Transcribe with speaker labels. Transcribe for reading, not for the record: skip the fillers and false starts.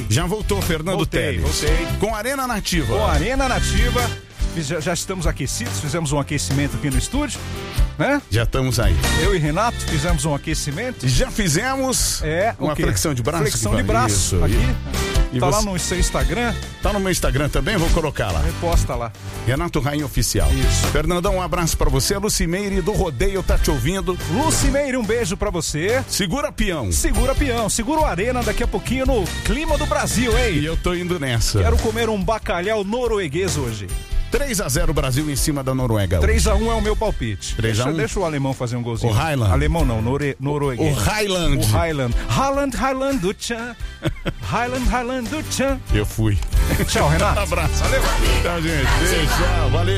Speaker 1: Já voltou, Fernando Teles.
Speaker 2: Voltei.
Speaker 1: Com Arena Nativa.
Speaker 2: Com Arena Nativa. Já estamos aquecidos, fizemos um aquecimento aqui no estúdio, né?
Speaker 1: Já estamos aí.
Speaker 2: Eu e Renato fizemos um aquecimento.
Speaker 1: Já fizemos uma flexão de braço.
Speaker 2: Flexão de braço
Speaker 1: isso,
Speaker 2: aqui.
Speaker 1: E
Speaker 2: tá
Speaker 1: você...
Speaker 2: lá no seu Instagram.
Speaker 1: Tá no meu Instagram também, vou colocar lá.
Speaker 2: Reposta lá.
Speaker 1: Renato Rainha Oficial.
Speaker 2: Isso.
Speaker 1: Fernandão, um abraço pra você. A Lucimeire do Rodeio tá te ouvindo.
Speaker 2: Lucimeire, um beijo pra você.
Speaker 1: Segura peão.
Speaker 2: Segura peão. Segura o Arena daqui a pouquinho no Clima do Brasil, hein?
Speaker 1: E eu tô indo nessa.
Speaker 2: Quero comer um bacalhau norueguês hoje.
Speaker 1: 3-0 Brasil em cima da Noruega.
Speaker 2: 3-1 é o meu palpite.
Speaker 1: 3-1.
Speaker 2: Deixa o alemão fazer um golzinho.
Speaker 1: O Highland.
Speaker 2: Alemão não, norueguês.
Speaker 1: O Highland.
Speaker 2: O Highland. Highland do Tchan. Highland do Tchan.
Speaker 1: Eu fui.
Speaker 2: Tchau, Renato.
Speaker 1: Abraço. Valeu. Tchau, gente. Beijo. Tchau. Valeu.